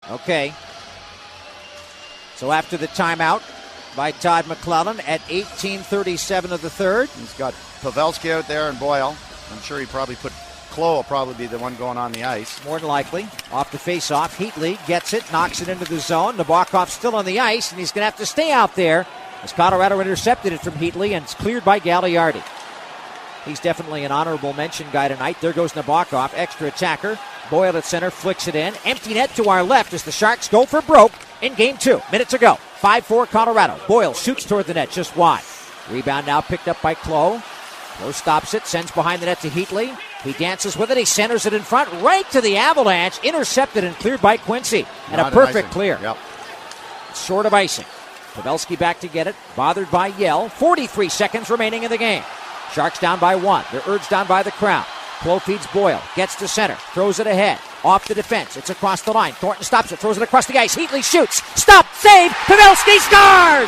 Okay. So after the timeout by Todd McClellan at 18:37 of the third. He's got Pavelski out there and Boyle. I'm sure he probably put Klo will probably be the one going on the ice. More than likely. Off the face-off. Heatley gets it, knocks it into the zone. Nabokov's still on the ice, and he's going to have to stay out there as Colorado intercepted it from Heatley, and it's cleared by Gagliardi. He's definitely an honorable mention guy tonight. There goes Nabokov, extra attacker. Boyle at center, flicks it in. Empty net to our left as the Sharks go for broke in game 2. Minute to go. 5-4 Colorado. Boyle shoots toward the net, just wide. Rebound now picked up by Klo. Klo stops it, sends behind the net to Heatley. He dances with it. He centers it in front, right to the Avalanche. Intercepted and cleared by Quincy. And a perfect clear. Yep. It's short of icing. Pavelski back to get it. Bothered by Yell. 43 seconds remaining in the game. Sharks down by 1. They're urged on by the crowd. Klo feeds Boyle. Gets to center. Throws it ahead. Off the defense. It's across the line. Thornton stops it. Throws it across the ice. Heatley shoots. Stop. Save. Pavelski scores!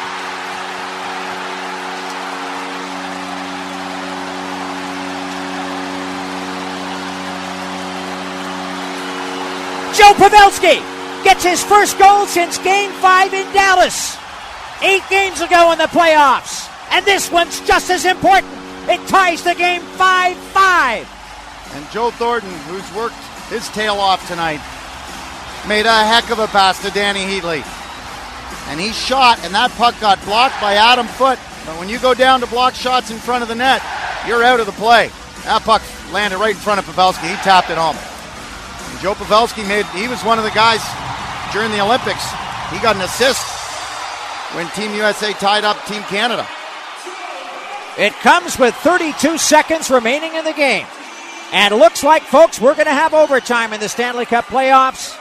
Joe Pavelski gets his first goal since Game 5 in Dallas. 8 games ago in the playoffs. And this one's just as important. It ties the game 5-5. And Joe Thornton, who's worked his tail off tonight, made a heck of a pass to Danny Heatley. And he shot, and that puck got blocked by Adam Foote. But when you go down to block shots in front of the net, you're out of the play. That puck landed right in front of Pavelski. He tapped it home. And Joe Pavelski he was one of the guys during the Olympics. He got an assist when Team USA tied up Team Canada. It comes with 32 seconds remaining in the game. And it looks like, folks, we're going to have overtime in the Stanley Cup playoffs.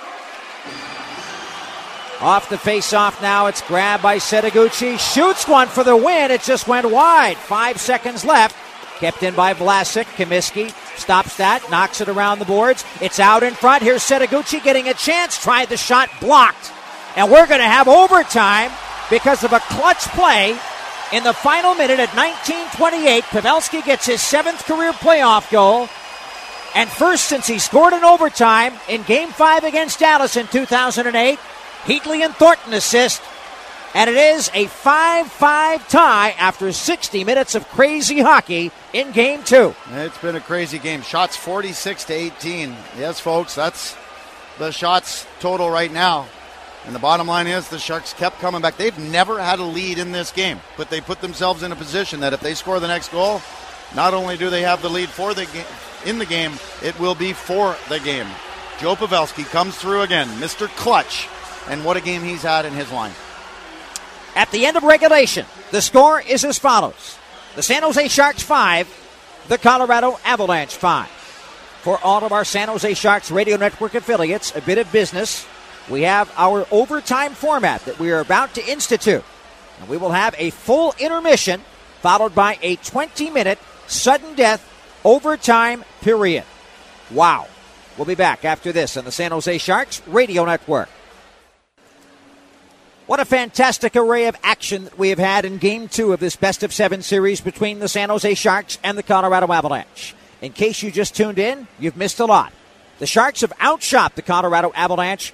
Off the face-off now, it's grabbed by Setoguchi. Shoots one for the win. It just went wide. 5 seconds left. Kept in by Vlasic. Comiskey stops that, knocks it around the boards. It's out in front. Here's Setoguchi getting a chance. Tried the shot, blocked. And we're going to have overtime because of a clutch play. In the final minute at 19:28, Pavelski gets his 7th career playoff goal. And first since he scored in overtime in Game 5 against Dallas in 2008, Heatley and Thornton assist. And it is a 5-5 tie after 60 minutes of crazy hockey in Game 2. It's been a crazy game. Shots 46-18. Yes, folks, that's the shots total right now. And the bottom line is the Sharks kept coming back. They've never had a lead in this game, but they put themselves in a position that if they score the next goal, not only do they have the lead for the in the game, it will be for the game. Joe Pavelski comes through again, Mr. Clutch, and what a game he's had in his line. At the end of regulation, the score is as follows. The San Jose Sharks 5, the Colorado Avalanche 5. For all of our San Jose Sharks radio network affiliates, a bit of business. We have our overtime format that we are about to institute. And we will have a full intermission followed by a 20-minute sudden death overtime period. Wow. We'll be back after this on the San Jose Sharks radio network. What a fantastic array of action that we have had in Game 2 of this best-of-7 series between the San Jose Sharks and the Colorado Avalanche. In case you just tuned in, you've missed a lot. The Sharks have outshot the Colorado Avalanche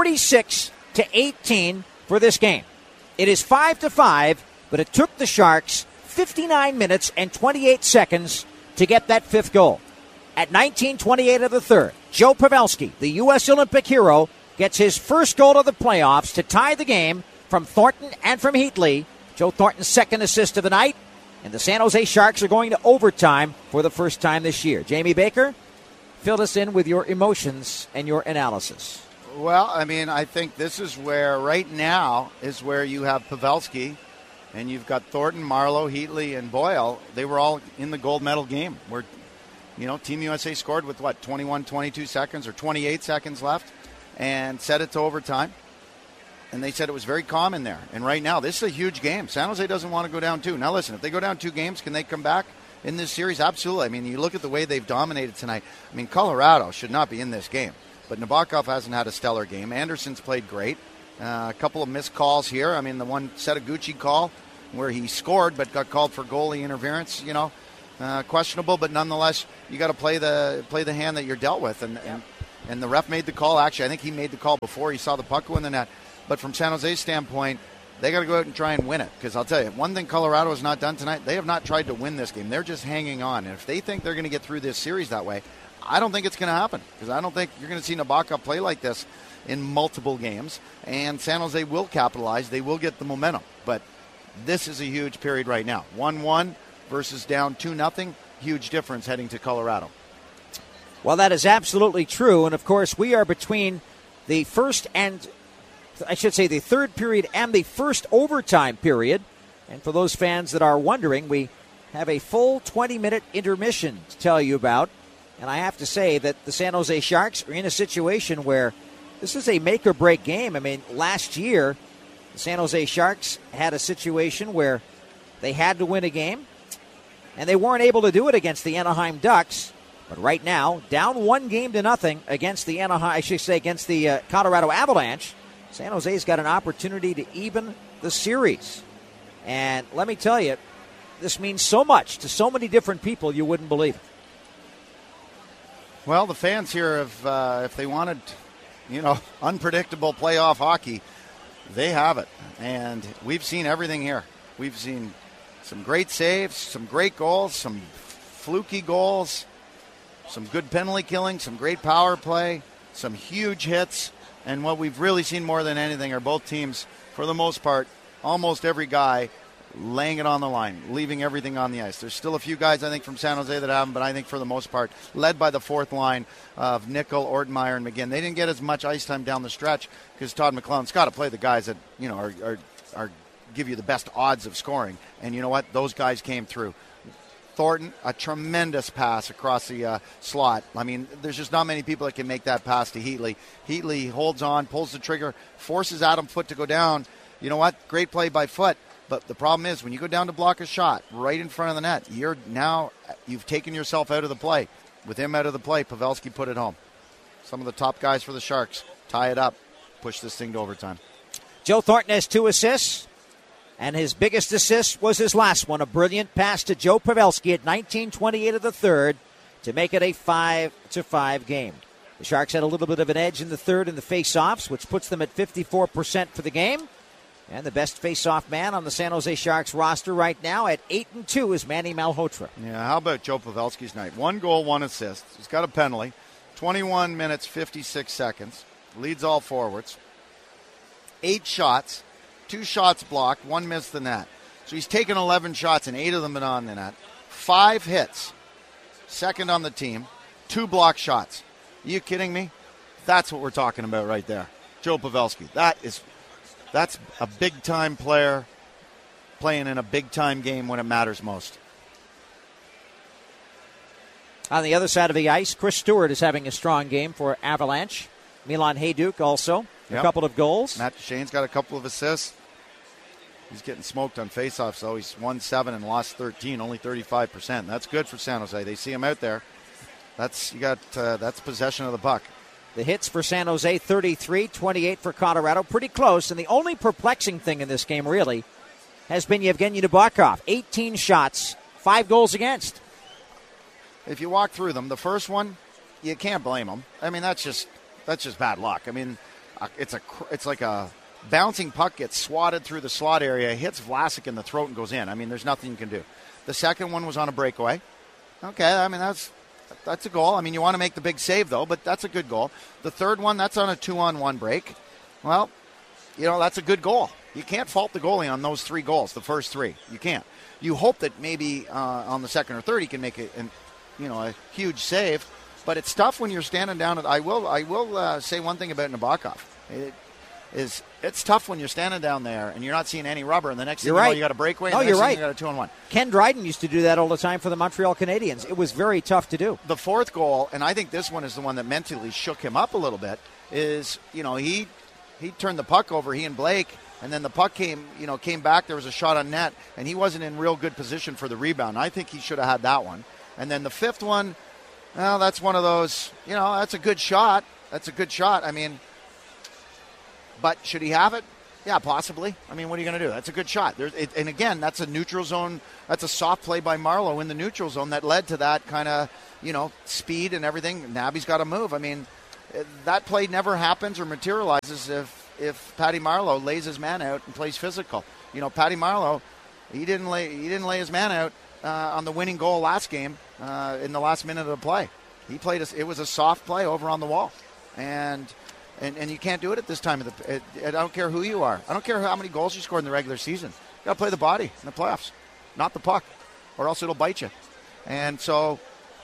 46-18 for this game. It is 5-5, but it took the Sharks 59 minutes and 28 seconds to get that 5th goal. At 19:28 of the 3rd, Joe Pavelski, the U.S. Olympic hero, gets his first goal of the playoffs to tie the game from Thornton and from Heatley. Joe Thornton's 2nd assist of the night, and the San Jose Sharks are going to overtime for the first time this year. Jamie Baker, fill us in with your emotions and your analysis. Well, I mean, I think this is where, right now, is where you have Pavelski, and you've got Thornton, Marleau, Heatley, and Boyle. They were all in the gold medal game where, Team USA scored with, 21, 22 seconds or 28 seconds left and set it to overtime. And they said it was very calm in there. And right now, this is a huge game. San Jose doesn't want to go down 2. Now, listen, if they go down 2 games, can they come back in this series? Absolutely. I mean, you look at the way they've dominated tonight. I mean, Colorado should not be in this game. But Nabokov hasn't had a stellar game. Anderson's played great. A couple of missed calls here. I mean, the one Setoguchi call where he scored but got called for goalie interference, questionable. But nonetheless, you got to play the hand that you're dealt with. And And the ref made the call. Actually, I think he made the call before he saw the puck go in the net. But from San Jose's standpoint, they got to go out and try and win it. Because I'll tell you, one thing Colorado has not done tonight, they have not tried to win this game. They're just hanging on. And if they think they're going to get through this series that way, I don't think it's going to happen. Because I don't think you're going to see Nabokov play like this in multiple games. And San Jose will capitalize. They will get the momentum. But this is a huge period right now. 1-1 versus down 2-0. Huge difference heading to Colorado. Well, that is absolutely true. And, of course, we are between the first and, I should say, the third period and the first overtime period. And for those fans that are wondering, we have a full 20-minute intermission to tell you about. And I have to say that the San Jose Sharks are in a situation where this is a make-or-break game. I mean, last year, the San Jose Sharks had a situation where they had to win a game, and they weren't able to do it against the Anaheim Ducks. But right now, down 1-0 against the against the Colorado Avalanche, San Jose's got an opportunity to even the series. And let me tell you, this means so much to so many different people you wouldn't believe it. Well, the fans here have, if they wanted, unpredictable playoff hockey, they have it. And we've seen everything here. We've seen some great saves, some great goals, some fluky goals, some good penalty killing, some great power play, some huge hits. And what we've really seen more than anything are both teams, for the most part, almost every guy laying it on the line, leaving everything on the ice. There's still a few guys, I think, from San Jose that haven't, but I think for the most part, led by the fourth line of Nickel, Ortmeyer, and McGinn. They didn't get as much ice time down the stretch because Todd McLellan's got to play the guys that, are give you the best odds of scoring. And you know what? Those guys came through. Thornton, a tremendous pass across the slot. I mean, there's just not many people that can make that pass to Heatley. Heatley holds on, pulls the trigger, forces Adam Foote to go down. You know what? Great play by Foote. But the problem is when you go down to block a shot right in front of the net, you've taken yourself out of the play. With him out of the play, Pavelski put it home. Some of the top guys for the Sharks tie it up, push this thing to overtime. Joe Thornton has 2 assists. And his biggest assist was his last one, a brilliant pass to Joe Pavelski at 19:28 of the third to make it a 5-5 game. The Sharks had a little bit of an edge in the third in the face-offs, which puts them at 54% for the game. And the best face-off man on the San Jose Sharks roster right now at 8-2 is Manny Malhotra. Yeah, how about Joe Pavelski's night? 1 goal, 1 assist. He's got a penalty. 21 minutes, 56 seconds. Leads all forwards. 8 shots. 2 shots blocked, 1 missed the net. So he's taken 11 shots and 8 of them been on the net. 5 hits. Second on the team. 2 blocked shots. Are you kidding me? That's what we're talking about right there. Joe Pavelski. That's a big-time player playing in a big-time game when it matters most. On the other side of the ice, Chris Stewart is having a strong game for Avalanche. Milan Hajduk also. A couple of goals. Matt Duchene's got a couple of assists. He's getting smoked on faceoffs, though. He's won 7 and lost 13, only 35%. That's good for San Jose. They see him out there. That's possession of the puck. The hits for San Jose, 33, 28 for Colorado. Pretty close. And the only perplexing thing in this game, really, has been Yevgeny Nabokov. 18 shots, 5 goals against. If you walk through them, the first one, you can't blame him. I mean, that's just bad luck. I mean, it's like a bouncing puck gets swatted through the slot area, hits Vlasic in the throat and goes in. I mean, there's nothing you can do. The second one was on a breakaway. Okay, I mean, that's a goal. I mean, you want to make the big save, though, but that's a good goal. The third one, that's on a 2-on-1 break. Well, that's a good goal. You can't fault the goalie on those 3 goals, the first 3. You can't. You hope that maybe on the second or third he can make a huge save, but it's tough when you're standing down. I will say one thing about Nabokov. It's tough when you're standing down there and you're not seeing any rubber, and the next thing you know, you got a breakaway, and the next thing you got a 2-on-1. Ken Dryden used to do that all the time for the Montreal Canadiens. It was very tough to do. The fourth goal, and I think this one is the one that mentally shook him up a little bit, is, he turned the puck over, he and Blake, and then the puck came back, there was a shot on net, and he wasn't in real good position for the rebound. I think he should have had that one. And then the fifth one, well, that's one of those, that's a good shot. I mean, but should he have it? Yeah, possibly. I mean, what are you going to do? That's a good shot. And again, that's a neutral zone. That's a soft play by Marleau in the neutral zone that led to that kind of, speed and everything. Nabby's got to move. I mean, that play never happens or materializes if Patty Marleau lays his man out and plays physical. Patty Marleau, he didn't lay his man out on the winning goal last game in the last minute of the play. He played it was a soft play over on the wall, and you can't do it at this time of the. I don't care who you are. I don't care how many goals you scored in the regular season. You got to play the body in the playoffs, not the puck, or else it'll bite you. And so,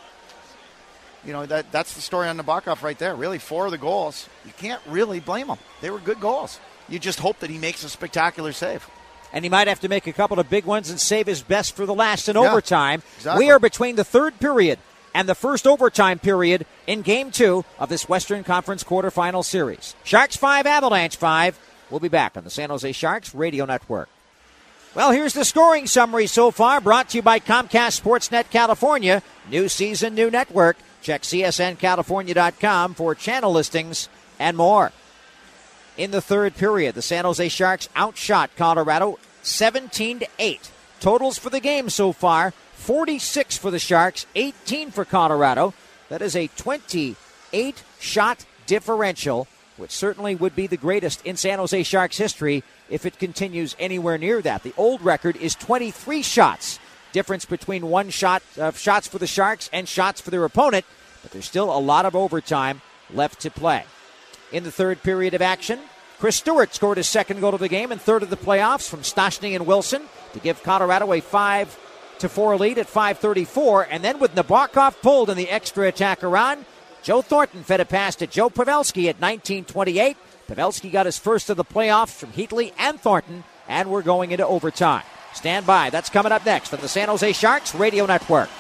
that's the story on Nabokov right there. Really, 4 of the goals, you can't really blame him. They were good goals. You just hope that he makes a spectacular save. And he might have to make a couple of big ones and save his best for the last in overtime. Exactly. We are between the third period and the first overtime period in Game 2 of this Western Conference quarterfinal series. Sharks 5, Avalanche 5. We'll be back on the San Jose Sharks Radio Network. Well, here's the scoring summary so far, brought to you by Comcast Sportsnet California. New season, new network. Check csncalifornia.com for channel listings and more. In the third period, the San Jose Sharks outshot Colorado 17-8. Totals for the game so far, 46 for the Sharks, 18 for Colorado. That is a 28-shot differential, which certainly would be the greatest in San Jose Sharks history if it continues anywhere near that. The old record is 23 shots. Difference between one shot of shots for the Sharks and shots for their opponent, but there's still a lot of overtime left to play. In the third period of action, Chris Stewart scored his second goal of the game and third of the playoffs from Stastny and Wilson to give Colorado a 5-4 lead at 5:34. And then with Nabokov pulled in the extra attacker on, Joe Thornton fed a pass to Joe Pavelski at 19:28. Pavelski got his first of the playoffs from Heatley and Thornton, and we're going into overtime. Stand by. That's coming up next on the San Jose Sharks Radio Network.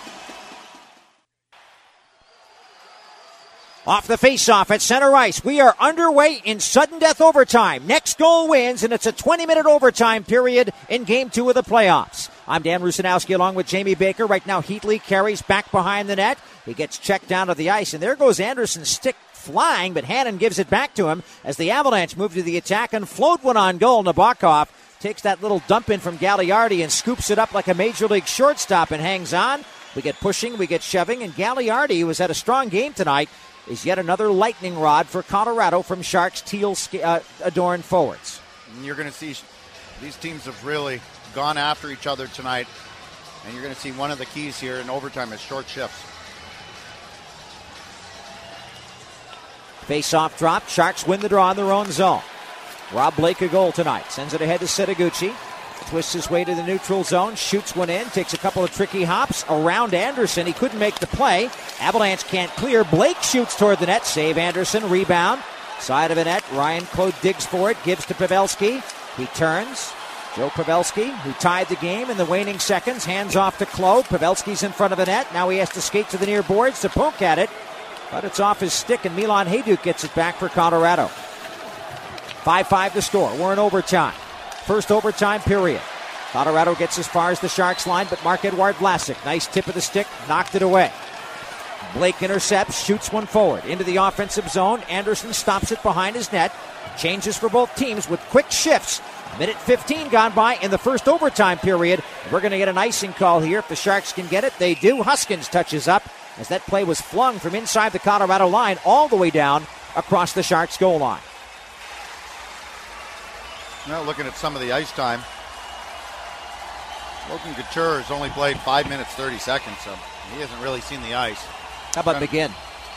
Off the faceoff at center ice. We are underway in sudden death overtime. Next goal wins, and it's a 20-minute overtime period in Game 2 of the playoffs. I'm Dan Rusanowski along with Jamie Baker. Right now, Heatley carries back behind the net. He gets checked down to the ice, and there goes Anderson's stick flying, but Hannon gives it back to him as the Avalanche move to the attack and float one on goal. Nabokov takes that little dump in from Gagliardi and scoops it up like a major league shortstop and hangs on. We get pushing, we get shoving, and Gagliardi, who has had a strong game tonight, is yet another lightning rod for Colorado from Sharks' teal-adorned forwards. And you're going to see these teams have really gone after each other tonight, and you're going to see one of the keys here in overtime is short shifts. Face-off drop. Sharks win the draw in their own zone. Rob Blake a goal tonight. Sends it ahead to Setoguchi. Twists his way to the neutral zone. Shoots one in. Takes a couple of tricky hops around Anderson. He couldn't make the play. Avalanche can't clear. Blake shoots toward the net. Save Anderson. Rebound. Side of the net. Ryan Claude digs for it. Gives to Pavelski. He turns. Joe Pavelski, who tied the game in the waning seconds. Hands off to Claude. Pavelski's in front of the net. Now he has to skate to the near boards to poke at it. But it's off his stick, and Milan Hajduk gets it back for Colorado. 5-5 to score. We're in overtime. First overtime period. Colorado gets as far as the Sharks line, but Marc-Edouard Vlasic, nice tip of the stick, knocked it away. Blake intercepts, shoots one forward into the offensive zone. Anderson stops it behind his net. Changes for both teams with quick shifts. Minute 15 gone by in the first overtime period. We're going to get an icing call here. If the Sharks can get it, they do. Huskins touches up as that play was flung from inside the Colorado line all the way down across the Sharks goal line. Now looking at some of the ice time, Logan Couture has only played 5 minutes, 30 seconds, so he hasn't really seen the ice. How about McGinn?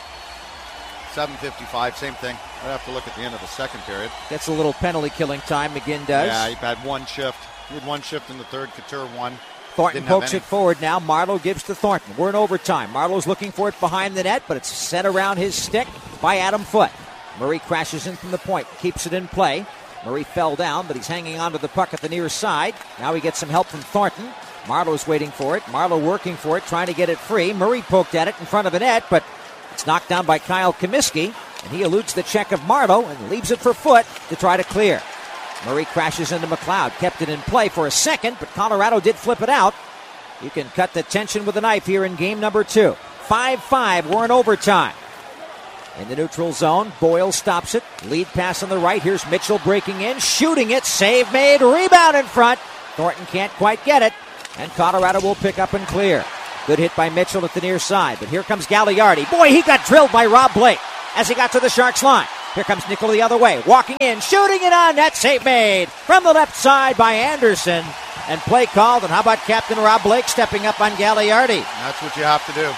7:55, same thing. I'd have to look at the end of the second period. Gets a little penalty killing time, McGinn does. Yeah, he had one shift. He had one shift in the third, Couture one. Thornton pokes it forward now. Marleau gives to Thornton. We're in overtime. Marleau's looking for it behind the net, but it's set around his stick by Adam Foote. Murray crashes in from the point, keeps it in play. Murray fell down, but he's hanging onto the puck at the near side. Now he gets some help from Thornton. Marlowe's waiting for it. Marleau working for it, trying to get it free. Murray poked at it in front of the net, but it's knocked down by Kyle Comiskey, and he eludes the check of Marleau and leaves it for Foote to try to clear. Murray crashes into McLeod, kept it in play for a second, but Colorado did flip it out. You can cut the tension with a knife here in game number 2. 5-5, we're in overtime. In the neutral zone, Boyle stops it. Lead pass on the right. Here's Mitchell breaking in, shooting it. Save made, rebound in front. Thornton can't quite get it, and Colorado will pick up and clear. Good hit by Mitchell at the near side, but here comes Gagliardi. Boy, he got drilled by Rob Blake. as he got to the Sharks line. Here comes Nickel the other way, walking in, shooting it on net, save made from the left side by Anderson. And play called, and how about Captain Rob Blake stepping up on Gagliardi? That's what you have to do.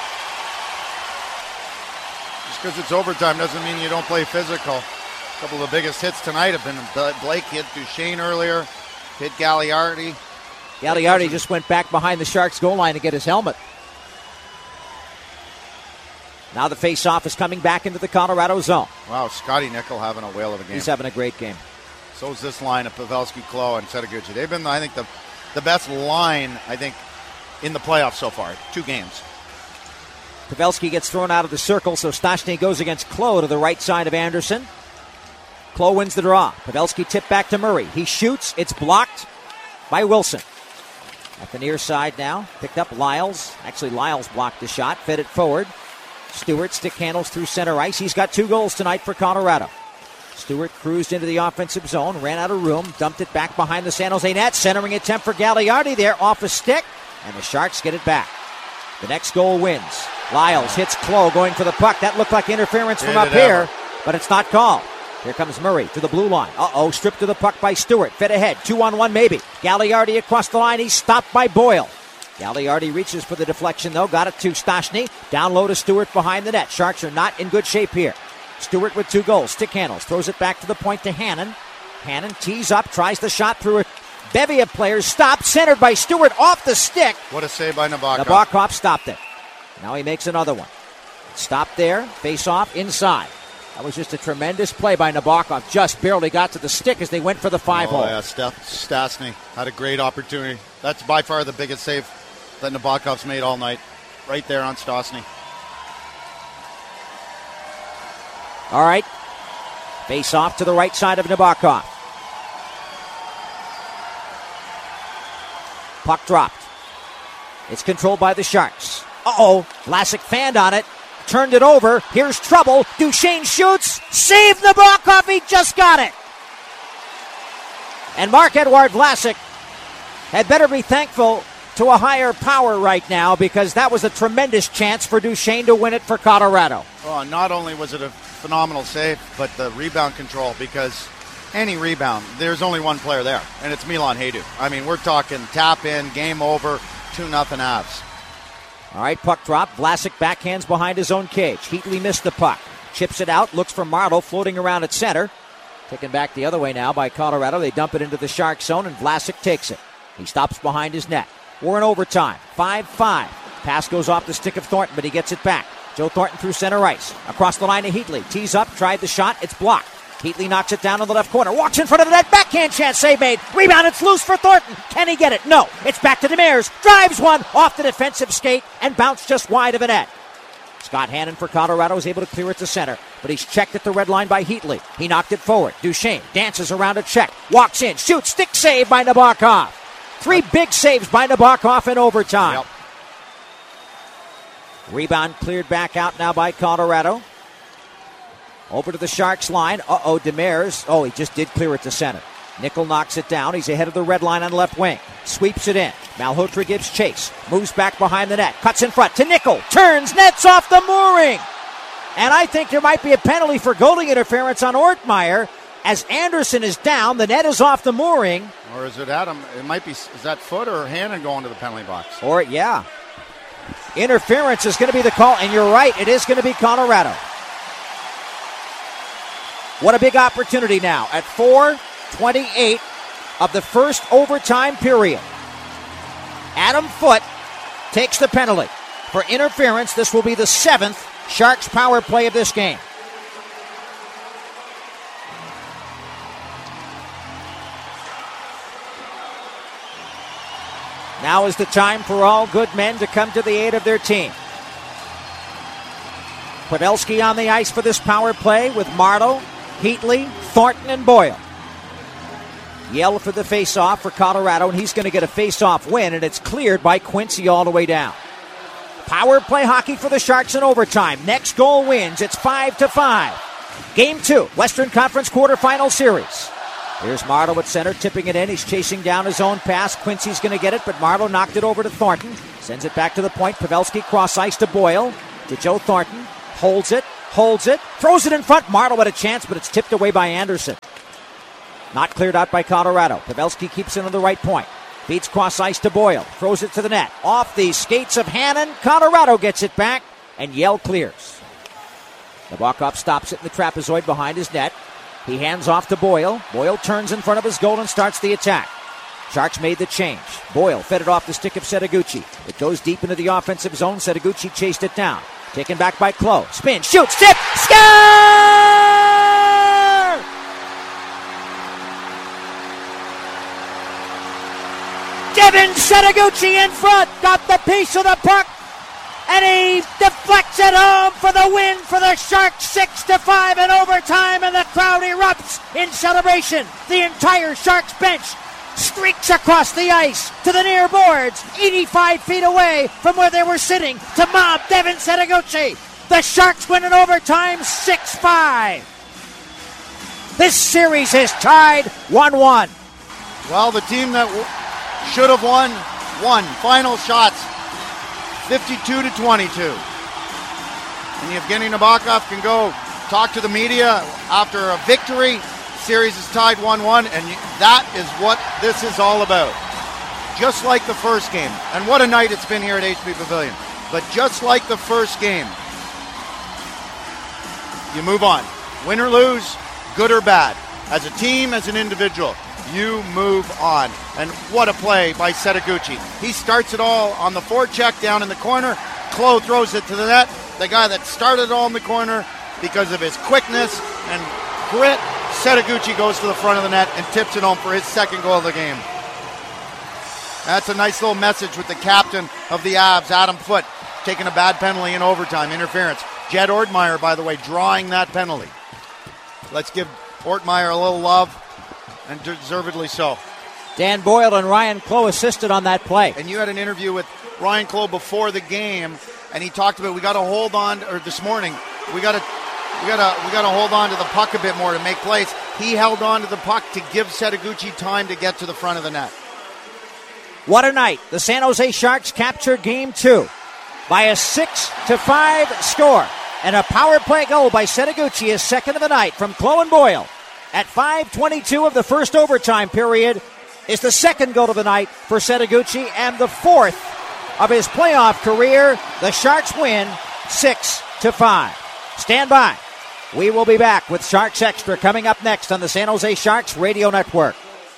Just because it's overtime doesn't mean you don't play physical. A couple of the biggest hits tonight have been Blake hit Duchesne earlier, hit Gagliardi. Gagliardi just went back behind the Sharks goal line to get his helmet. Now the face-off is coming back into the Colorado zone. Wow, Scotty Nickel having a whale of a game. He's having a great game. So is this line of Pavelski, Klo, and Setoguchi. They've been, I think, the best line, I think, in the playoffs so far. 2 games. Pavelski gets thrown out of the circle, so Stastny goes against Klo to the right side of Anderson. Klo wins the draw. Pavelski tipped back to Murray. He shoots. It's blocked by Wilson. At the near side now. Picked up Lyles. Actually, Lyles blocked the shot. Fed it forward. Stewart stick handles through center ice. He's got 2 goals tonight for Colorado. Stewart cruised into the offensive zone, ran out of room, dumped it back behind the San Jose net. Centering attempt for Gagliardi there off a stick, and the Sharks get it back. The next goal wins. Lyles hits Klo going for the puck. That looked like interference from up here, but it's not called. Here comes Murray to the blue line. Stripped to the puck by Stewart. Fed ahead, 2-on-1 maybe. Gagliardi across the line. He's stopped by Boyle. Gagliardi reaches for the deflection, though. Got it to Stastny. Down low to Stewart behind the net. Sharks are not in good shape here. Stewart with 2 goals. Stick handles. Throws it back to the point to Hannon. Hannon tees up. Tries the shot through a bevy of players. Stopped. Centered by Stewart off the stick. What a save by Nabokov. Nabokov stopped it. Now he makes another one. Stopped there. Face off inside. That was just a tremendous play by Nabokov. Just barely got to the stick as they went for the 5-hole. Yeah, Stastny had a great opportunity. That's by far the biggest save that Nabokov's made all night. Right there on Stastny. All right. Face off to the right side of Nabokov. Puck dropped. It's controlled by the Sharks. Vlasic fanned on it. Turned it over. Here's trouble. Duchesne shoots. Save Nabokov. He just got it. And Marc-Edouard Vlasic had better be thankful to a higher power right now, because that was a tremendous chance for Duchesne to win it for Colorado. Well, not only was it a phenomenal save, but the rebound control, because any rebound, there's only one player there, and it's Milan Hajduk. I mean, we're talking tap in, game over, 2-0 Avs. All right, puck drop. Vlasic backhands behind his own cage. Heatley missed the puck. Chips it out, looks for Marleau floating around at center. Taken back the other way now by Colorado. They dump it into the Shark zone, and Vlasic takes it. He stops behind his net. We're in overtime. 5-5. Pass goes off the stick of Thornton, but he gets it back. Joe Thornton through center ice. Across the line to Heatley. Tees up, tried the shot. It's blocked. Heatley knocks it down in the left corner. Walks in front of the net. Backhand chance. Save made. Rebound. It's loose for Thornton. Can he get it? No. It's back to Demers. Drives one off the defensive skate and bounced just wide of the net. Scott Hannon for Colorado is able to clear it to center, but he's checked at the red line by Heatley. He knocked it forward. Duchesne dances around a check. Walks in. Shoots. Stick save by Nabokov. 3 big saves by Nabokov in overtime. Yep. Rebound cleared back out now by Colorado. Over to the Sharks line. Demers. He just did clear it to center. Nickel knocks it down. He's ahead of the red line on the left wing. Sweeps it in. Malhotra gives chase. Moves back behind the net. Cuts in front to Nickel. Turns. Nets off the mooring. And I think there might be a penalty for goalie interference on Ortmeyer. As Anderson is down, the net is off the mooring. Or is it Adam? It might be. Is that Foot or Hannon going to the penalty box? Interference is going to be the call, and you're right, it is going to be Colorado. What a big opportunity now at 4:28 of the first overtime period. Adam Foote takes the penalty for interference. This will be the 7th Sharks power play of this game. Now is the time for all good men to come to the aid of their team. Pavelski on the ice for this power play with Marleau, Heatley, Thornton, and Boyle. Yell for the face-off for Colorado, and he's going to get a face-off win, and it's cleared by Quincy all the way down. Power play hockey for the Sharks in overtime. Next goal wins. It's 5-5. Game 2, Western Conference quarterfinal series. Here's Marleau at center, tipping it in. He's chasing down his own pass. Quincy's going to get it, but Marleau knocked it over to Thornton. Sends it back to the point. Pavelski cross ice to Boyle. To Joe Thornton. Holds it. holds it, throws it in front. Marleau had a chance, but it's tipped away by Anderson. Not cleared out by Colorado. Pavelski keeps it on the right point. Beats cross ice to Boyle. Throws it to the net. Off the skates of Hannon. Colorado gets it back, and Yell clears. Nabokov stops it in the trapezoid behind his net. He hands off to Boyle. Boyle turns in front of his goal and starts the attack. Sharks made the change. Boyle fed it off the stick of Setoguchi. It goes deep into the offensive zone. Setoguchi chased it down. Taken back by Cloh. Spin, shoots, tip, score! Devin Setoguchi in front. Got the piece of the puck. And he deflects it home for the win for the Sharks, 6-5 in overtime, and the crowd erupts in celebration. The entire Sharks bench streaks across the ice to the near boards, 85 feet away from where they were sitting, to mob Devin Setoguchi. The Sharks win in overtime, 6-5. This series is tied 1-1. Well, the team that should have won. Final shots. 52-22. And Evgeny Nabokov can go talk to the media after a victory. Series is tied 1-1, and that is what this is all about. Just like the first game. And what a night it's been here at HP Pavilion. But just like the first game, you move on. Win or lose, good or bad. As a team, as an individual, you move on. And what a play by Setoguchi. He starts it all on the forecheck down in the corner. Cloh throws it to the net. The guy that started it all in the corner, because of his quickness and grit, Setoguchi goes to the front of the net and tips it home for his second goal of the game. That's a nice little message with the captain of the Avs, Adam Foote, taking a bad penalty in overtime, interference. Jed Ortmeyer, by the way, drawing that penalty. Let's give Ortmeyer a little love, and deservedly so. Dan Boyle and Ryan Cloh assisted on that play. And you had an interview with Ryan Cloh before the game, and he talked about we got to hold on, or this morning, we got to hold on to the puck a bit more to make plays. He held on to the puck to give Setoguchi time to get to the front of the net. What a night. The San Jose Sharks capture Game 2 by a 6-5 score. And a power play goal by Setoguchi is second of the night from Cloh and Boyle. At 5:22 of the first overtime period is the second goal of the night for Setoguchi and the fourth of his playoff career. The Sharks win 6-5. Stand by. We will be back with Sharks Extra coming up next on the San Jose Sharks Radio Network.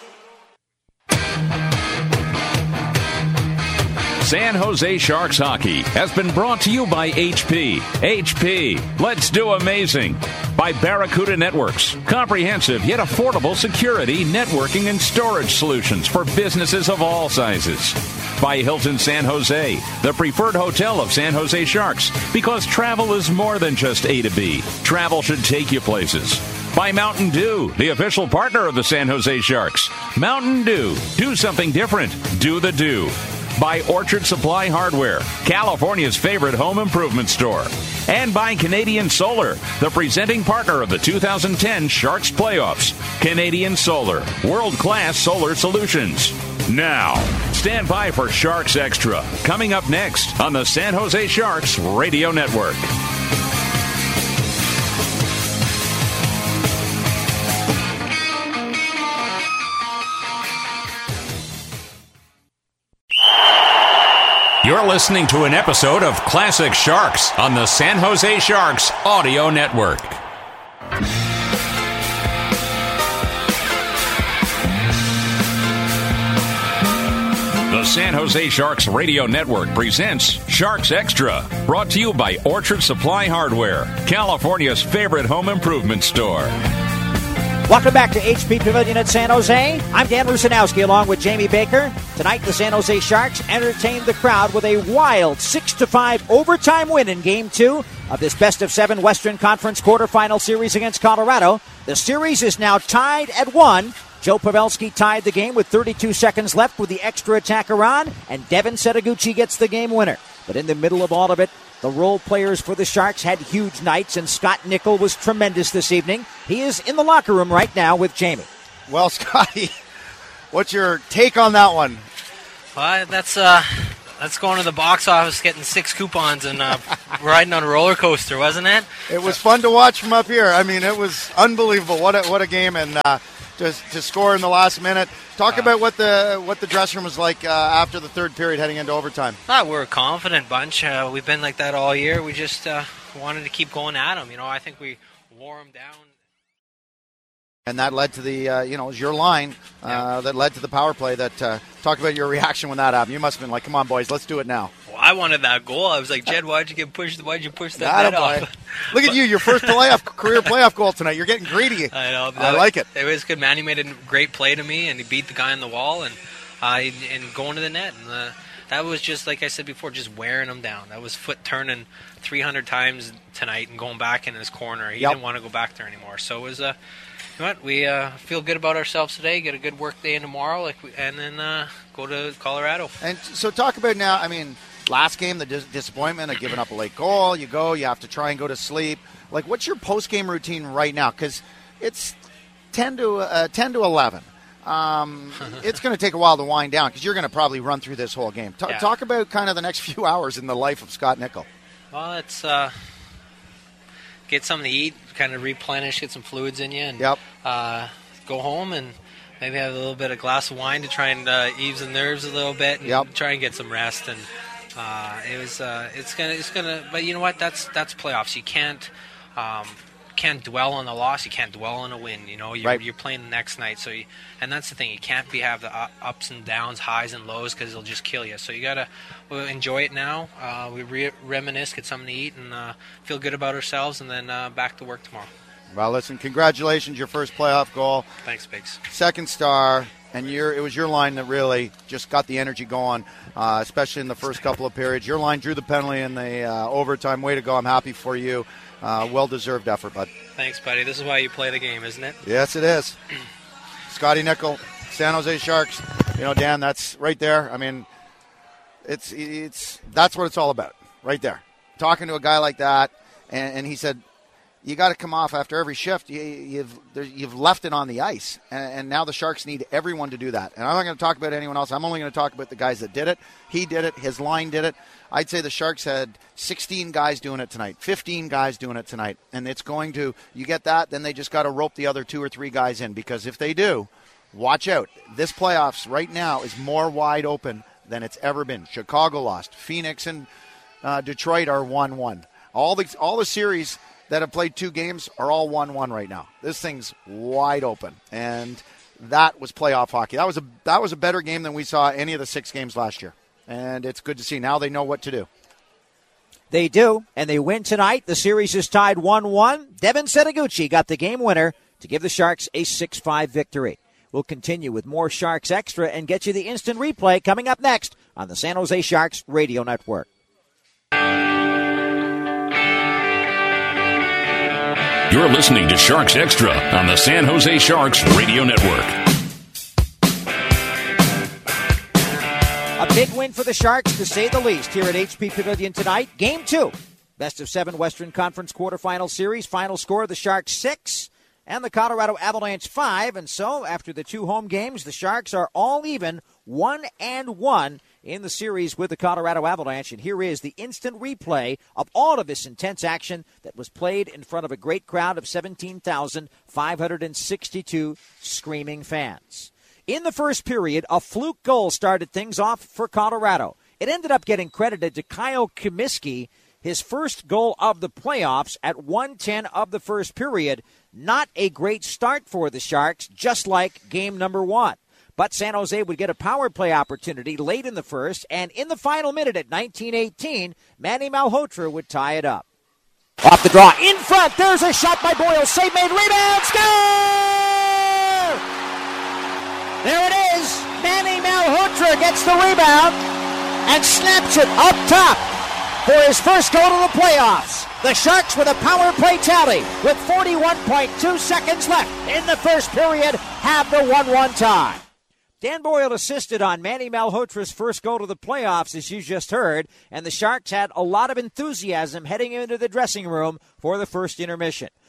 San Jose Sharks Hockey has been brought to you by HP. HP, let's do amazing. By Barracuda Networks, comprehensive yet affordable security, networking, and storage solutions for businesses of all sizes. By Hilton San Jose, the preferred hotel of San Jose Sharks, because travel is more than just A to B. Travel should take you places. By Mountain Dew, the official partner of the San Jose Sharks. Mountain Dew, do something different. Do the do. By Orchard Supply Hardware, California's favorite home improvement store. And by Canadian Solar, the presenting partner of the 2010 Sharks playoffs. Canadian Solar, world-class solar solutions. Now, stand by for Sharks Extra, coming up next on the San Jose Sharks Radio Network. You're listening to an episode of Classic Sharks on the San Jose Sharks Audio Network. The San Jose Sharks Radio Network presents Sharks Extra, brought to you by Orchard Supply Hardware, California's favorite home improvement store. Welcome back to HP Pavilion at San Jose. I'm Dan Rusanowski along with Jamie Baker. Tonight, the San Jose Sharks entertained the crowd with a wild 6-5 overtime win in Game 2 of this best-of-7 Western Conference quarterfinal series against Colorado. The series is now tied at 1. Joe Pavelski tied the game with 32 seconds left with the extra attacker on, and Devin Setoguchi gets the game winner. But in the middle of all of it, the role players for the Sharks had huge nights, and Scott Nickel was tremendous this evening. He is in the locker room right now with Jamie. Well, Scotty, what's your take on that one? Well, that's That's going to the box office, getting 6 coupons and riding on a roller coaster, wasn't it? It was fun to watch from up here. I mean, it was unbelievable. What a game, and to score in the last minute. Talk about what the dressing room was like after the third period heading into overtime. We're a confident bunch. We've been like that all year. We just wanted to keep going at them. I think we wore them down. And that led to the, it was your line that led to the power play. Talk about your reaction when that happened. You must have been like, come on, boys, let's do it now. Well, I wanted that goal. I was like, Jed, why'd you push that net off? Look at you, your first career playoff goal tonight. You're getting greedy. I know. I like it. It was good. Manny made a great play to me, and he beat the guy on the wall and going to the net. And that was just, like I said before, just wearing him down. That was foot turning 300 times tonight and going back in his corner. He didn't want to go back there anymore. So it was we feel good about ourselves today, get a good work day tomorrow, and then go to Colorado. And so talk about now, I mean, last game, the disappointment of giving up a late goal. You have to try and go to sleep. Like, what's your post-game routine right now? Because it's 10 to 11. It's going to take a while to wind down because you're going to probably run through this whole game. Talk about kind of the next few hours in the life of Scott Nichol. Well, it's get something to eat, kind of replenish, get some fluids in you, and go home and maybe have a little bit of glass of wine to try and ease the nerves a little bit and try and get some rest. And it's gonna. But you know what? That's playoffs. You can't dwell on the loss. You can't dwell on a win. You're playing the next night. And that's the thing. You can't have the ups and downs, highs and lows, because it'll just kill you. So you gotta enjoy it now. We reminisce, get something to eat, and feel good about ourselves, and then back to work tomorrow. Well, listen, congratulations, your first playoff goal. Thanks, Biggs. Second star, and it was your line that really just got the energy going, especially in the first couple of periods. Your line drew the penalty in the overtime. Way to go. I'm happy for you. Well-deserved effort, bud. Thanks, buddy. This is why you play the game, isn't it? Yes, it is. Scotty Nichol, San Jose Sharks. Dan, that's right there. I mean, it's that's what it's all about, right there. Talking to a guy like that, and he said, you got to come off after every shift. You've left it on the ice, and now the Sharks need everyone to do that. And I'm not going to talk about anyone else. I'm only going to talk about the guys that did it. He did it. His line did it. I'd say the Sharks had 16 guys doing it tonight, 15 guys doing it tonight. And it's going to, you get that, then they just got to rope the other 2 or 3 guys in, because if they do, watch out. This playoffs right now is more wide open than it's ever been. Chicago lost. Phoenix and Detroit are 1-1. All the series that have played 2 games are all 1-1 right now. This thing's wide open, and that was playoff hockey. That was a better game than we saw any of the 6 games last year, and it's good to see. Now they know what to do. They do, and they win tonight. The series is tied 1-1. Devin Setoguchi got the game winner to give the Sharks a 6-5 victory. We'll continue with more Sharks Extra and get you the instant replay coming up next on the San Jose Sharks Radio Network. You're listening to Sharks Extra on the San Jose Sharks Radio Network. A big win for the Sharks, to say the least, here at HP Pavilion tonight. Game 2, best of 7 Western Conference quarterfinal series. Final score, the Sharks 6 and the Colorado Avalanche 5. And so, after the 2 home games, the Sharks are all even 1-1 in the series with the Colorado Avalanche. And here is the instant replay of all of this intense action that was played in front of a great crowd of 17,562 screaming fans. In the first period, a fluke goal started things off for Colorado. It ended up getting credited to Kyle Comiskey, his first goal of the playoffs at 1:10 of the first period. Not a great start for the Sharks, just like game number 1. But San Jose would get a power play opportunity late in the first, and in the final minute at 19:18, Manny Malhotra would tie it up. Off the draw, in front, there's a shot by Boyle, save made, rebound, score! There it is, Manny Malhotra gets the rebound and snaps it up top for his first goal to the playoffs. The Sharks with a power play tally with 41.2 seconds left in the first period have the 1-1 tie. Dan Boyle assisted on Manny Malhotra's first goal to the playoffs, as you just heard, and the Sharks had a lot of enthusiasm heading into the dressing room for the first intermission.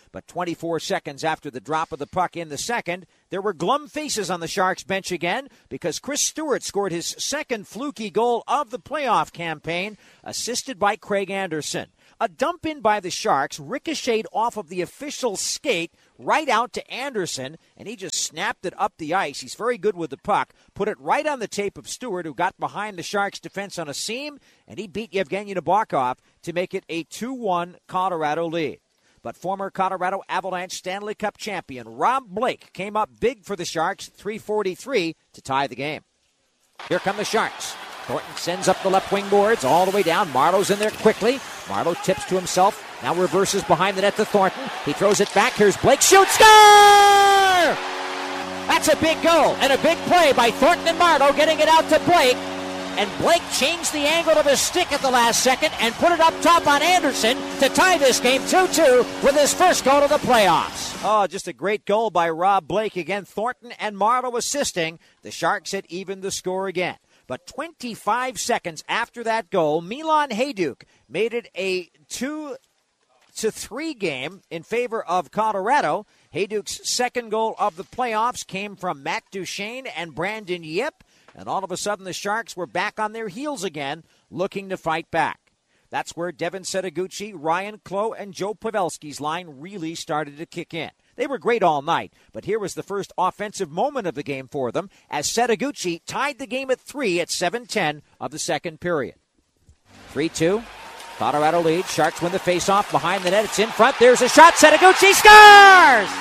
But 24 seconds after the drop of the puck in the second, there were glum faces on the Sharks bench again because Chris Stewart scored his second fluky goal of the playoff campaign, assisted by Craig Anderson. A dump in by the Sharks ricocheted off of the official skate right out to Anderson, and he just snapped it up the ice. He's very good with the puck. Put it right on the tape of Stewart, who got behind the Sharks' defense on a seam, and he beat Yevgeny Nabokov to make it a 2-1 Colorado lead. But former Colorado Avalanche Stanley Cup champion Rob Blake came up big for the Sharks, 3:43 to tie the game. Here come the Sharks. Thornton sends up the left wing boards all the way down. Marlowe's in there quickly. Marlowe tips to himself. Now reverses behind the net to Thornton. He throws it back. Here's Blake. Shoots. Score! That's a big goal and a big play by Thornton and Marlowe getting it out to Blake. And Blake changed the angle of his stick at the last second and put it up top on Anderson to tie this game 2-2 with his first goal of the playoffs. Oh, just a great goal by Rob Blake. Again, Thornton and Marlowe assisting. The Sharks had evened the score again. But 25 seconds after that goal, Milan Hajduk made it a 2-3 game in favor of Colorado. Hajduk's second goal of the playoffs came from Matt Duchene and Brandon Yip. And all of a sudden, the Sharks were back on their heels again, looking to fight back. That's where Devin Setoguchi, Ryan Clough, and Joe Pavelski's line really started to kick in. They were great all night, but here was the first offensive moment of the game for them as Setoguchi tied the game at 3 at 7:10 of the second period. 3-2, Colorado lead. Sharks win the faceoff behind the net. It's in front. There's a shot. Setoguchi scores!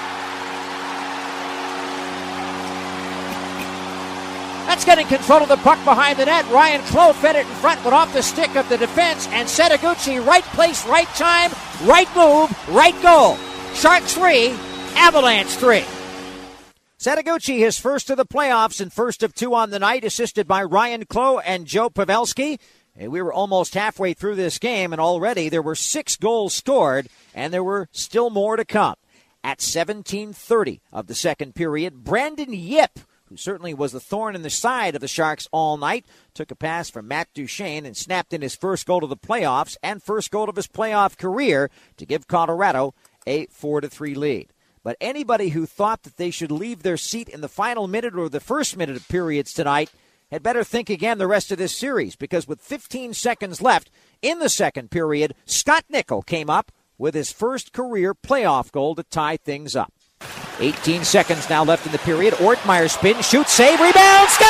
That's getting control of the puck behind the net. Ryan Clough fed it in front, but off the stick of the defense. And Setoguchi, right place, right time, right move, right goal. Sharks 3, Avalanche 3. Setoguchi, his first of the playoffs and first of 2 on the night, assisted by Ryan Clough and Joe Pavelski. And we were almost halfway through this game, and already there were 6 goals scored, and there were still more to come. At 17:30 of the second period, Brandon Yip, who certainly was the thorn in the side of the Sharks all night, took a pass from Matt Duchene and snapped in his first goal of the playoffs and first goal of his playoff career to give Colorado a 4-3 lead. But anybody who thought that they should leave their seat in the final minute or the first minute of periods tonight had better think again the rest of this series, because with 15 seconds left in the second period, Scott Nickel came up with his first career playoff goal to tie things up. 18 seconds now left in the period. Ortmeyer spin, shoots, save, rebound, score!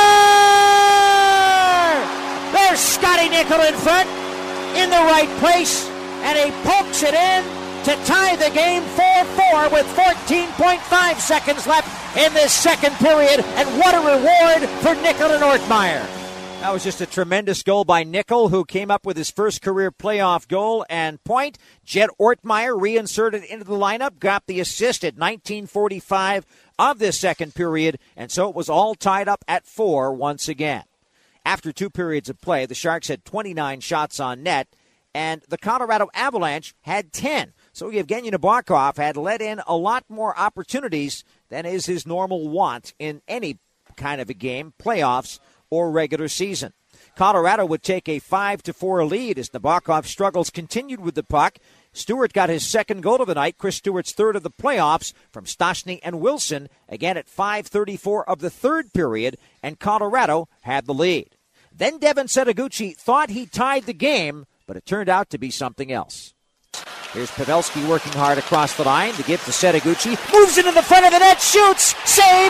There's Scotty Nickel in front, in the right place, and he pokes it in to tie the game 4-4 with 14.5 seconds left in this second period. And what a reward for Nickel and Ortmeyer. That was just a tremendous goal by Nickel, who came up with his first career playoff goal and point. Jed Ortmeyer reinserted into the lineup, got the assist at 19:45 of this second period, and so it was all tied up at 4 once again. After 2 periods of play, the Sharks had 29 shots on net, and the Colorado Avalanche had 10. So Yevgeny Nabokov had let in a lot more opportunities than is his normal want in any kind of a game, playoffs or regular season. Colorado would take a 5-4 lead as Nabokov's struggles continued with the puck. Stewart got his second goal of the night, Chris Stewart's third of the playoffs, from Stastny and Wilson, again at 5:34 of the third period, and Colorado had the lead. Then Devin Setoguchi thought he tied the game, but it turned out to be something else. Here's Pavelski working hard across the line to give to Setoguchi. Moves into the front of the net, shoots, save,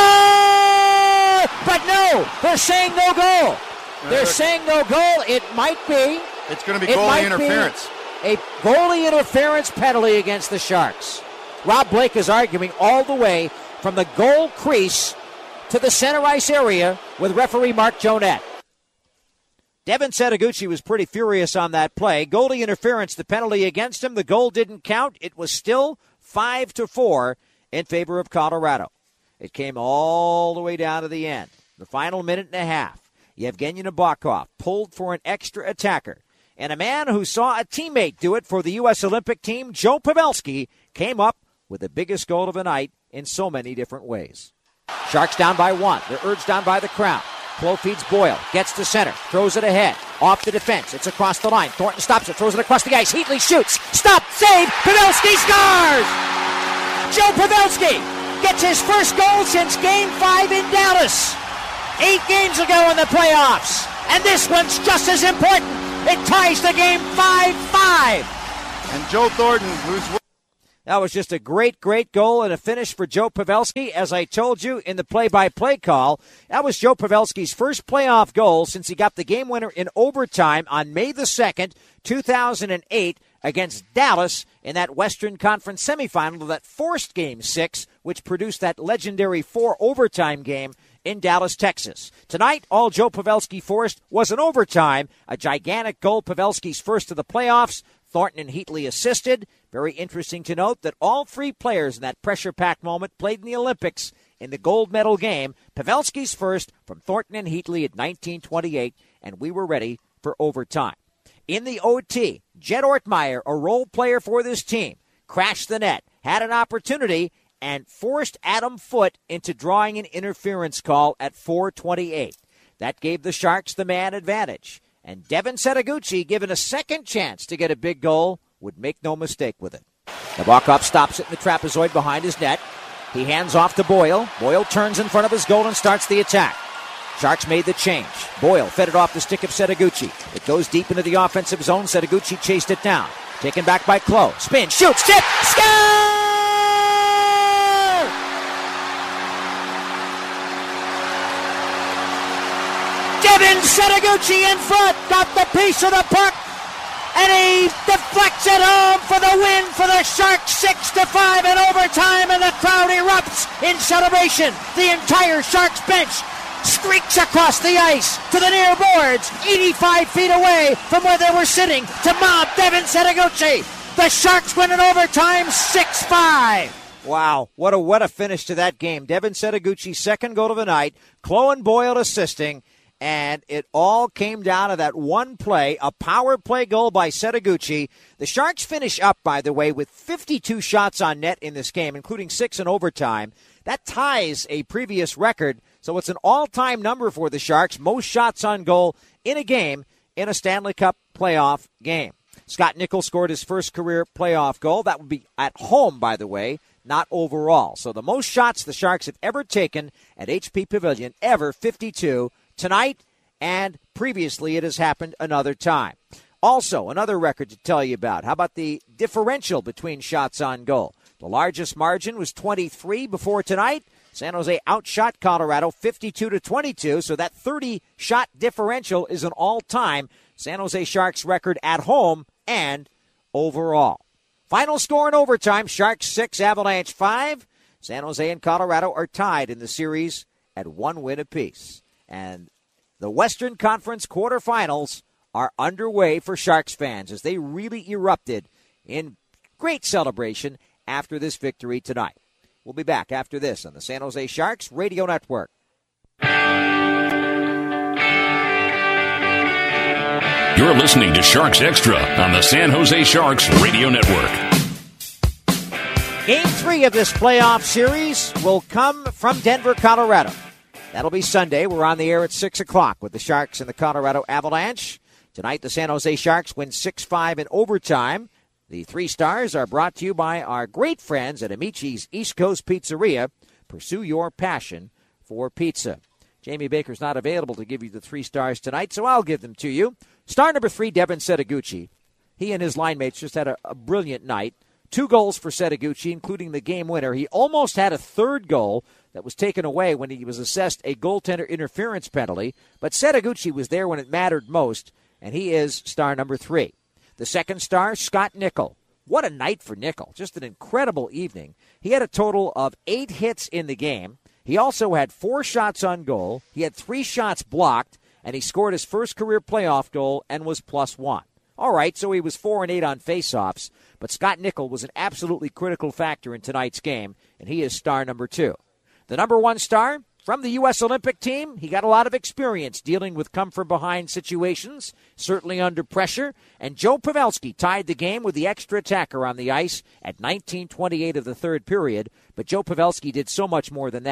score! But no, they're saying no goal. They're saying no goal. It might be. It's going to be goalie interference. A goalie interference penalty against the Sharks. Rob Blake is arguing all the way from the goal crease to the center ice area with referee Mark Jonette. Devin Setoguchi was pretty furious on that play. Goalie interference, the penalty against him. The goal didn't count. It was still 5-4 in favor of Colorado. It came all the way down to the end. The final minute and a half. Yevgeny Nabokov pulled for an extra attacker. And a man who saw a teammate do it for the U.S. Olympic team, Joe Pavelski, came up with the biggest goal of the night in so many different ways. Sharks down by 1. They're urged on by the crowd. Clough feeds Boyle. Gets to center. Throws it ahead. Off the defense. It's across the line. Thornton stops it. Throws it across the ice. Heatley shoots. Stop. Save. Pavelski scores! Joe Pavelski gets his first goal since Game 5 in Dallas. 8 games ago in the playoffs. And this one's just as important. It ties the game 5-5. And Joe Thornton, who's... That was just a great, great goal and a finish for Joe Pavelski. As I told you in the play-by-play call, that was Joe Pavelski's first playoff goal since he got the game winner in overtime on May the 2nd, 2008, against Dallas in that Western Conference semifinal that forced Game 6, which produced that legendary 4-overtime game in Dallas, Texas. Tonight, all Joe Pavelski forced was an overtime, a gigantic goal, Pavelski's first of the playoffs. Thornton and Heatley assisted. Very interesting to note that all 3 players in that pressure-packed moment played in the Olympics in the gold medal game. Pavelski's first from Thornton and Heatley at 1928, and we were ready for overtime. In the OT, Jed Ortmeyer, a role player for this team, crashed the net, had an opportunity, and forced Adam Foote into drawing an interference call at 4:28. That gave the Sharks the man advantage. And Devin Setoguchi, given a second chance to get a big goal, would make no mistake with it. Nabokov stops it in the trapezoid behind his net. He hands off to Boyle. Boyle turns in front of his goal and starts the attack. Sharks made the change. Boyle fed it off the stick of Setoguchi. It goes deep into the offensive zone. Setoguchi chased it down. Taken back by Clough. Spin, shoots, tip, score! Devin Setoguchi in front, got the piece of the puck, and he deflects it home for the win for the Sharks, 6-5 in overtime, and the crowd erupts in celebration. The entire Sharks bench streaks across the ice to the near boards, 85 feet away from where they were sitting, to mob Devin Setoguchi. The Sharks win in overtime, 6-5. Wow, what a finish to that game. Devin Setoguchi's second goal of the night, Clough and Boyle assisting. And it all came down to that one play, a power play goal by Setoguchi. The Sharks finish up, by the way, with 52 shots on net in this game, including 6 in overtime. That ties a previous record, so it's an all-time number for the Sharks, most shots on goal in a game in a Stanley Cup playoff game. Scott Nichols scored his first career playoff goal. That would be at home, by the way, not overall. So the most shots the Sharks have ever taken at HP Pavilion, ever, 52. Tonight, and previously it has happened another time. Also, another record to tell you about. How about the differential between shots on goal? The largest margin was 23 before tonight. San Jose outshot Colorado 52-22, so that 30-shot differential is an all-time San Jose Sharks record at home and overall. Final score in overtime, Sharks 6, Avalanche 5. San Jose and Colorado are tied in the series at 1 win apiece. And the Western Conference quarterfinals are underway for Sharks fans as they really erupted in great celebration after this victory tonight. We'll be back after this on the San Jose Sharks Radio Network. You're listening to Sharks Extra on the San Jose Sharks Radio Network. Game 3 of this playoff series will come from Denver, Colorado. That'll be Sunday. We're on the air at 6 o'clock with the Sharks and the Colorado Avalanche. Tonight, the San Jose Sharks win 6-5 in overtime. The 3 stars are brought to you by our great friends at Amici's East Coast Pizzeria. Pursue your passion for pizza. Jamie Baker's not available to give you the 3 stars tonight, so I'll give them to you. Star number 3, Devin Setoguchi. He and his line mates just had a brilliant night. 2 goals for Setoguchi, including the game winner. He almost had a third goal that was taken away when he was assessed a goaltender interference penalty. But Setoguchi was there when it mattered most, and he is star number 3. The second star, Scott Nichol. What a night for Nichol. Just an incredible evening. He had a total of 8 hits in the game. He also had 4 shots on goal. He had 3 shots blocked, and he scored his first career playoff goal and was +1. All right, so he was 4-8 on faceoffs, but Scott Nichol was an absolutely critical factor in tonight's game, and he is star number 2. The number 1 star from the U.S. Olympic team, he got a lot of experience dealing with come-from-behind situations, certainly under pressure, and Joe Pavelski tied the game with the extra attacker on the ice at 19:28 of the third period, but Joe Pavelski did so much more than that.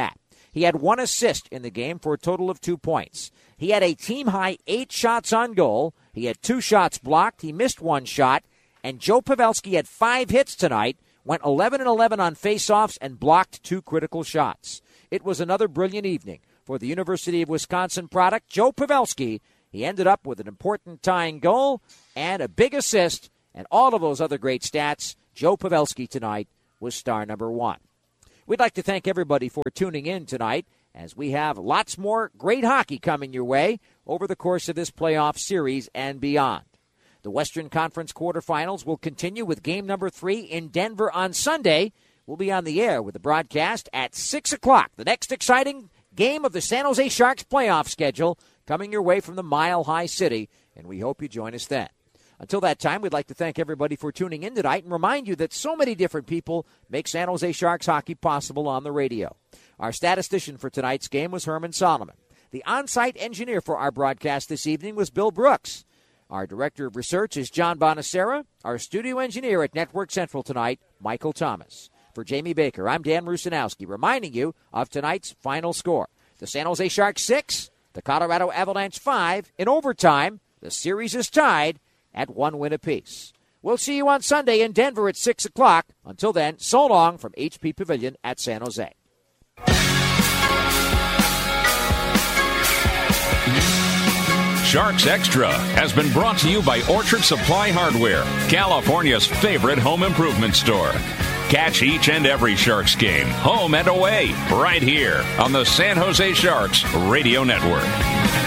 He had 1 assist in the game for a total of 2 points. He had a team-high 8 shots on goal. He had 2 shots blocked. He missed 1 shot. And Joe Pavelski had 5 hits tonight, went 11-11 on faceoffs, and blocked 2 critical shots. It was another brilliant evening for the University of Wisconsin product, Joe Pavelski. He ended up with an important tying goal and a big assist, and all of those other great stats. Joe Pavelski tonight was star number 1. We'd like to thank everybody for tuning in tonight, as we have lots more great hockey coming your way over the course of this playoff series and beyond. The Western Conference quarterfinals will continue with game number 3 in Denver on Sunday. We'll be on the air with the broadcast at 6 o'clock. The next exciting game of the San Jose Sharks playoff schedule coming your way from the Mile High City, and we hope you join us then. Until that time, we'd like to thank everybody for tuning in tonight and remind you that so many different people make San Jose Sharks hockey possible on the radio. Our statistician for tonight's game was Herman Solomon. The on-site engineer for our broadcast this evening was Bill Brooks. Our director of research is John Bonacera. Our studio engineer at Network Central tonight, Michael Thomas. For Jamie Baker, I'm Dan Rusanowski, reminding you of tonight's final score. The San Jose Sharks 6, the Colorado Avalanche 5. In overtime, the series is tied at 1 win apiece. We'll see you on Sunday in Denver at 6 o'clock. Until then, so long from HP Pavilion at San Jose. Sharks Extra has been brought to you by Orchard Supply Hardware, California's favorite home improvement store. Catch each and every Sharks game, home and away, right here on the San Jose Sharks Radio Network.